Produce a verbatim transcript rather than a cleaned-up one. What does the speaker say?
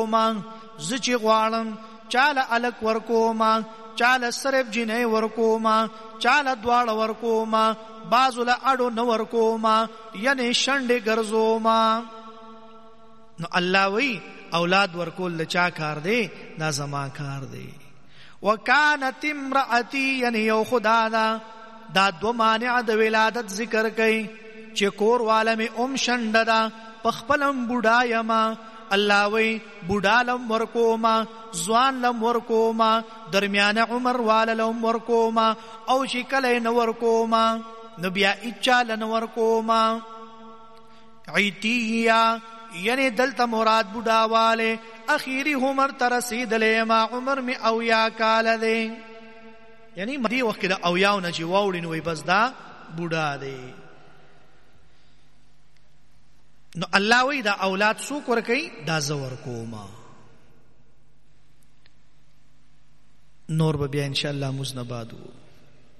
ما زچی غواړم چاله الک ورکوما چاله صرف جنې ورکوما چاله دواړه ورکوما بازو له اډو نه ورکوما یعنی شنډې ګرځوما. نو الله وی اولاد ورکول لچا کار دی؟ دا زما کار دی. وکانت امرأتی یعنی یو خدا دا دا دو مانع د ولادت ذکر کئی چې کور والا می ام شنډه دا پخپلم بوډا یما. الله وی بوډا لم ورکوما ځوان لم ورکوما درمیان عمر والا لم ورکوما او چې کله نه ورکوما نو بیا اچا لن ورکوما. عیتیا یعنی دلتا مراد بوډا والے اخیری عمر ترسیدلې ما عمر می اویا کال دی یعنی مدی وخت دا اویاو نه چې واوړي نو بس دا بوډا دی. نو الله وی دا اولاد څوک ورکي؟ دا زور کوما. نور به بیا ان شاء الله مزنبادو.